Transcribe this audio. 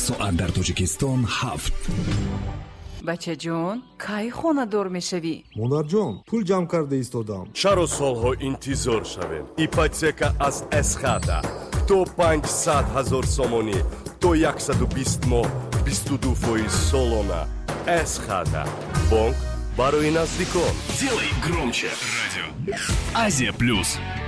соат дар Тоҷикистон 7. бачаҷон, кай хонадор мешавӣ? монарҷон, пул ҷамъ карда истодам. чаро солҳо интизор шавем? ипотека аз эсхата то 500 000 сомонӣ то 120 моҳ 22% солона. эсхата бонк барои наздикон. Делай громче радио. Азия плюс.